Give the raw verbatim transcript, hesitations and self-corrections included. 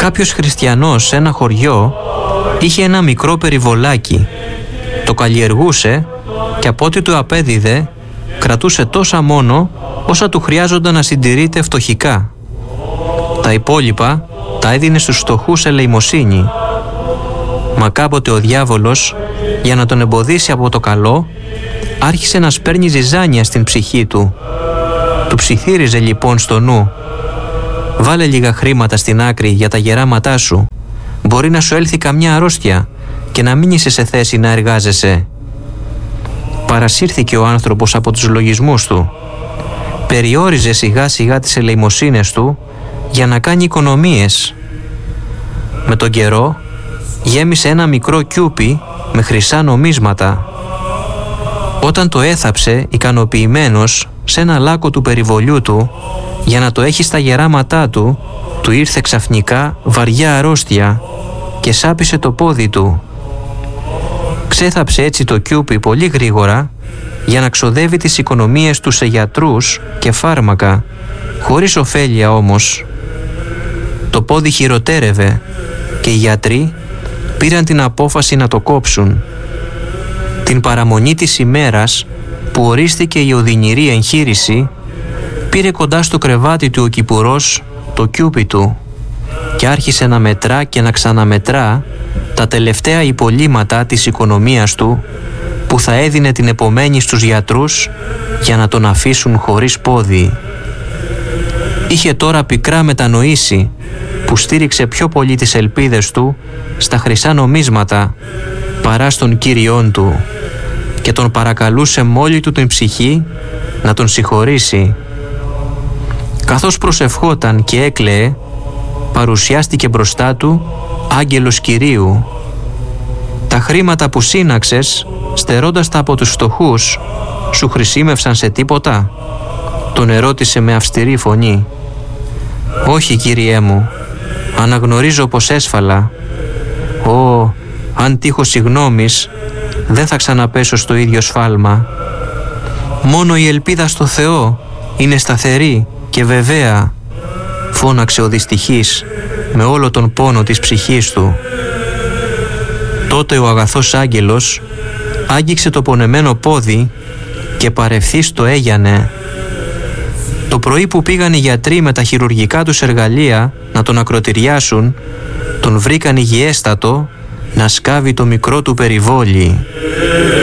Κάποιος χριστιανός σε ένα χωριό είχε ένα μικρό περιβολάκι. Το καλλιεργούσε και από ό,τι του απέδιδε κρατούσε τόσα μόνο όσα του χρειάζονταν να συντηρείται φτωχικά. Τα υπόλοιπα τα έδινε στους φτωχούς ελεημοσύνη. Μα κάποτε ο διάβολος, για να τον εμποδίσει από το καλό, άρχισε να σπέρνει ζυζάνια στην ψυχή του. Του ψιθύριζε λοιπόν στο νου: «Βάλε λίγα χρήματα στην άκρη για τα γεράματά σου. Μπορεί να σου έλθει καμιά αρρώστια και να μην είσαι σε θέση να εργάζεσαι». Παρασύρθηκε ο άνθρωπος από τους λογισμούς του. Περιόριζε σιγά σιγά τις ελεημοσύνες του για να κάνει οικονομίες. Με τον καιρό γέμισε ένα μικρό κιούπι με χρυσά νομίσματα. Όταν το έθαψε ικανοποιημένος σε ένα λάκκο του περιβολιού του για να το έχει στα γεράματά του, του ήρθε ξαφνικά βαριά αρρώστια και σάπισε το πόδι του. Ξέθαψε έτσι το κιούπι πολύ γρήγορα για να ξοδεύει τις οικονομίες του σε γιατρούς και φάρμακα, χωρίς ωφέλεια όμως. Το πόδι χειροτέρευε και οι γιατροί πήραν την απόφαση να το κόψουν. Την παραμονή της ημέρας που ορίστηκε η οδυνηρή εγχείρηση, πήρε κοντά στο κρεβάτι του ο κυπουρός το κιούπι του και άρχισε να μετρά και να ξαναμετρά τα τελευταία υπολείμματα της οικονομίας του που θα έδινε την επομένη στους γιατρούς για να τον αφήσουν χωρίς πόδι. Είχε τώρα πικρά μετανοήσει που στήριξε πιο πολύ τις ελπίδες του στα χρυσά νομίσματα παρά στον Κύριόν του και τον παρακαλούσε με όλη του την ψυχή να τον συγχωρήσει. Καθώς προσευχόταν και έκλαιε, παρουσιάστηκε μπροστά του άγγελος Κυρίου. «Τα χρήματα που σύναξες στερώντας τα από τους φτωχούς σου χρησίμευσαν σε τίποτα?» τον ερώτησε με αυστηρή φωνή. «Όχι, Κύριέ μου, αναγνωρίζω πως έσφαλα. Ω, αν τύχω συγγνώμης, δεν θα ξαναπέσω στο ίδιο σφάλμα. Μόνο η ελπίδα στο Θεό είναι σταθερή και βεβαία», φώναξε ο δυστυχής με όλο τον πόνο της ψυχής του. Τότε ο αγαθός άγγελος άγγιξε το πονεμένο πόδι και παρευθύς το έγιανε. Το πρωί που πήγαν οι γιατροί με τα χειρουργικά τους εργαλεία να τον ακροτηριάσουν, τον βρήκαν υγιέστατο να σκάβει το μικρό του περιβόλι.